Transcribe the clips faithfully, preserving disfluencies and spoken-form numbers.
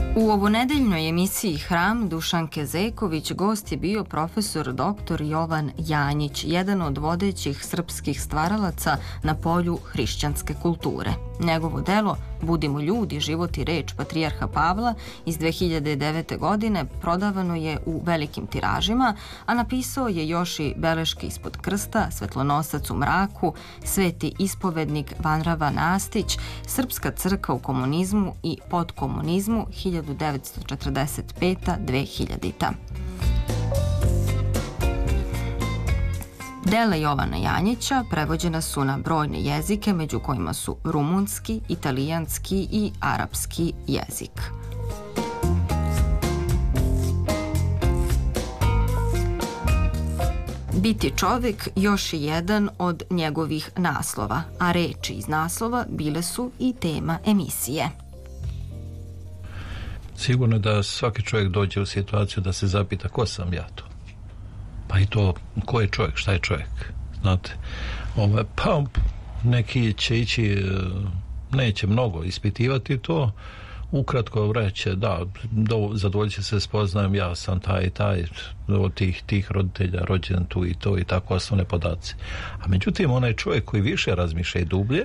U ovonedeljnoj emisiji Hram Dušanke Zeković gost je bio profesor doktor Jovan Janjić, jedan od vodećih srpskih stvaralaca na polju hrišćanske kulture. Njegovo delo Budimo ljudi, život i reč patrijarha Pavla iz dve hiljade devete. godine prodavano je u velikim tiražima, a napisao je još i beleške ispod krsta, Svetlonosac u mraku, Sveti ispovednik Vanrava Nastić, Srpska crkva u komunizmu i podkomunizmu hiljadu devetsto četrdeset peta do dve hiljadite. Dela Jovana Janjića prevođena su na brojne jezike, među kojima su rumunski, italijanski i arapski jezik. Biti čovjek još je jedan od njegovih naslova, a reči iz naslova bile su i tema emisije. Sigurno da svaki čovjek dođe u situaciju da se zapita ko sam ja to. Pa i to, ko je čovjek, šta je čovjek, znate. Ove, pa neki će ići, neće mnogo ispitivati to, ukratko reće, da, do, zadovoljit će se spoznajem, ja sam taj i taj, od tih, tih roditelja, rođen tu i to i tako osnovne podaci. A međutim, onaj čovjek koji više razmišlja i dublje,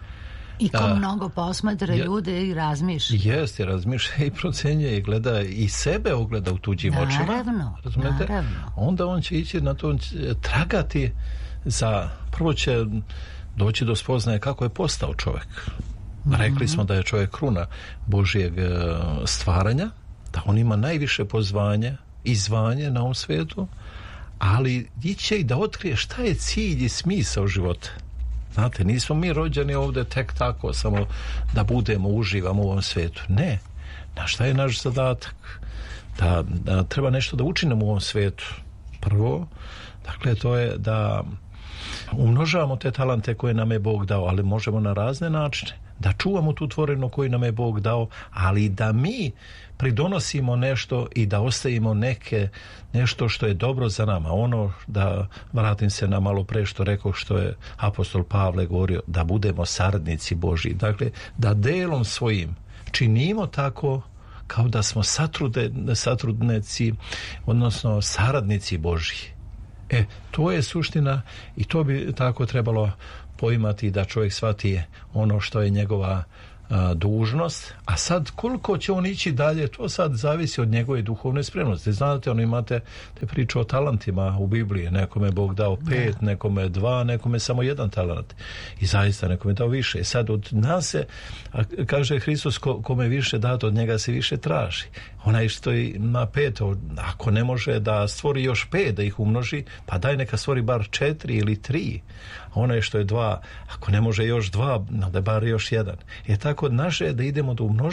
I ko a, mnogo posmatra je, ljude i razmišlja. Jeste, razmišlja i procenjuje i gleda i sebe ogleda u tuđim očima. Naravno, razumete? naravno. Onda on će ići na to, tragati za, prvo će doći do spoznaje kako je postao čovjek. Mm-hmm. Rekli smo da je čovjek kruna Božijeg stvaranja, da on ima najviše pozvanje i zvanje na ovom svijetu, ali iće i da otkrije šta je cilj i smisao života. Znate, nismo mi rođeni ovdje tek tako, samo da budemo, uživamo u ovom svijetu. Ne. Na šta je naš zadatak? Da, da treba nešto da učinimo u ovom svijetu. Prvo, dakle, to je da umnožavamo te talente koje nam je Bog dao, ali možemo na razne načine. Da čuvamo tu tvorevinu koju nam je Bog dao, ali da mi pridonosimo nešto i da ostavimo neke, nešto što je dobro za nama. Ono, da vratim se na malo pre što rekao, što je apostol Pavle govorio, da budemo saradnici Božji. Dakle, da delom svojim činimo tako kao da smo satrude, satrudnici, odnosno saradnici Božji. E, to je suština i to bi tako trebalo poimati, da čovjek shvati ono što je njegova a, dužnost, a sad koliko će on ići dalje, to sad zavisi od njegove duhovne spremnosti. Znate, ono, imate te priče o talentima u Bibliji, nekome je Bog dao pet, ne. nekome dva, nekome samo jedan talent i zaista nekome je dao više. I sad od nas se, a, kaže Hristos, ko, kome više dato, od njega se više traži. Onaj što ima pet, ako ne može da stvori još pet, da ih umnoži, pa daj neka stvori bar četiri ili tri. Onaj što je dva, ako ne može još dva, da bar još jedan. Je tako naše da idemo da umnožimo